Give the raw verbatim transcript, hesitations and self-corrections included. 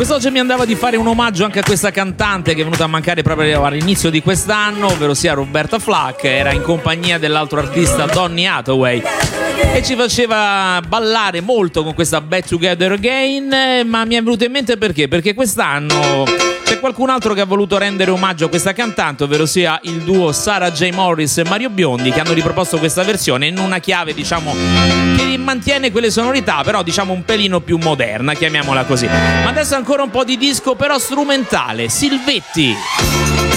Quest'oggi mi andava di fare un omaggio anche a questa cantante che è venuta a mancare proprio all'inizio di quest'anno, ovvero sia Roberta Flack. Era in compagnia dell'altro artista Donny Hathaway e ci faceva ballare molto con questa Back Together Again, ma mi è venuto in mente perché? Perché quest'anno c'è qualcun altro che ha voluto rendere omaggio a questa cantante, ovvero sia il duo Sarah J. Morris e Mario Biondi, che hanno riproposto questa versione in una chiave, diciamo, che mantiene quelle sonorità, però diciamo un pelino più moderna, chiamiamola così. Ma adesso ancora un po' di disco però strumentale, Silvetti.